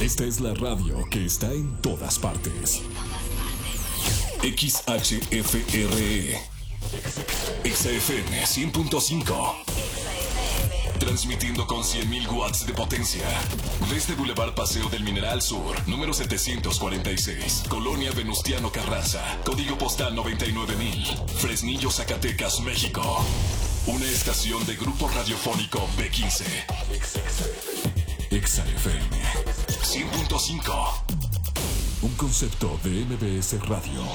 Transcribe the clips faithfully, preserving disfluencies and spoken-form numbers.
Esta es la radio que está en todas partes. X H F R E Exa F M cien punto cinco. Transmitiendo con cien mil watts de potencia. Desde Boulevard Paseo del Mineral Sur, número setecientos cuarenta y seis, Colonia Venustiano Carranza, código postal noventa y nueve mil, Fresnillo, Zacatecas, México. Una estación de Grupo Radiofónico B quince. Exa F M cien punto cinco. Un concepto de M B S Radio.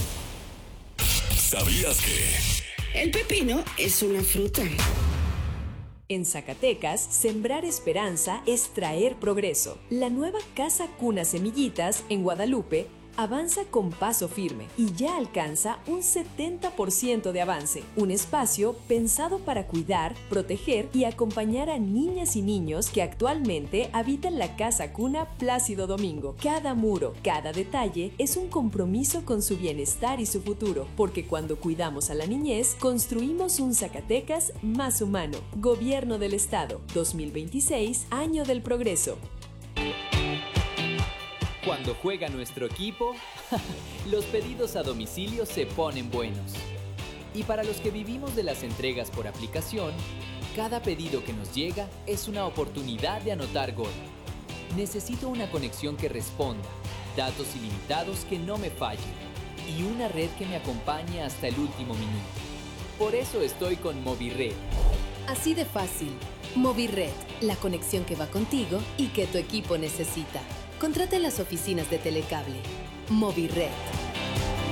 ¿Sabías que? El pepino es una fruta. En Zacatecas, sembrar esperanza es traer progreso. La nueva Casa Cuna Semillitas en Guadalupe avanza con paso firme y ya alcanza un setenta por ciento de avance. Un espacio pensado para cuidar, proteger y acompañar a niñas y niños que actualmente habitan la Casa Cuna Plácido Domingo. Cada muro, cada detalle es un compromiso con su bienestar y su futuro, porque cuando cuidamos a la niñez, construimos un Zacatecas más humano. Gobierno del Estado, dos mil veintiséis, Año del Progreso. Cuando juega nuestro equipo, los pedidos a domicilio se ponen buenos. Y para los que vivimos de las entregas por aplicación, cada pedido que nos llega es una oportunidad de anotar gol. Necesito una conexión que responda, datos ilimitados que no me fallen y una red que me acompañe hasta el último minuto. Por eso estoy con Movirred. Así de fácil. Movirred, la conexión que va contigo y que tu equipo necesita. Contrata en las oficinas de Telecable. Movirred.